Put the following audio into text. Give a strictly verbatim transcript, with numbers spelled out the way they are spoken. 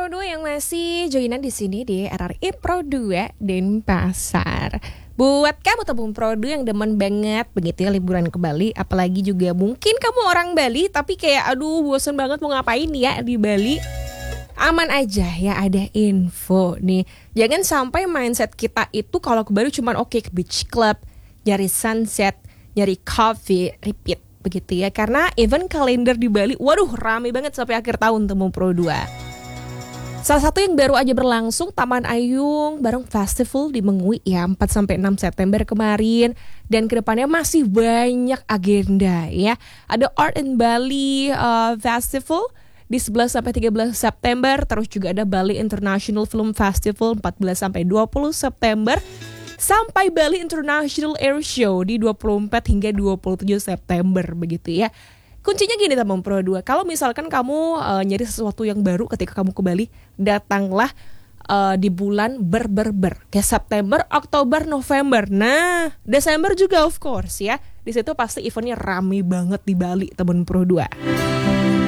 Pro dua yang masih joinan di sini di R R I Pro dua Denpasar. Buat kamu tabung Pro dua yang demen banget begitu ya liburan ke Bali, apalagi juga mungkin kamu orang Bali tapi kayak aduh bosen banget mau ngapain ya di Bali. Aman aja ya, ada info nih. Jangan sampai mindset kita itu kalau ke Bali cuman oke okay, ke beach club, nyari sunset, nyari coffee, repeat begitu ya. Karena event kalender di Bali, waduh rame banget sampai akhir tahun Temu Pro dua. Salah satu yang baru aja berlangsung Taman Ayung bareng festival di Mengui ya empat sampai enam September kemarin, dan kedepannya masih banyak agenda ya. Ada Art in Bali uh, Festival di sebelas sampai tiga belas September, terus juga ada Bali International Film Festival empat belas sampai dua puluh September, sampai Bali International Air Show di dua puluh empat hingga dua puluh tujuh September begitu ya. Kuncinya gini teman Pro dua, kalau misalkan kamu uh, nyari sesuatu yang baru ketika kamu ke Bali, datanglah uh, di bulan ber-ber-ber, kayak September, Oktober, November. Nah, Desember juga of course ya. Di situ pasti eventnya rame banget di Bali teman Pro dua.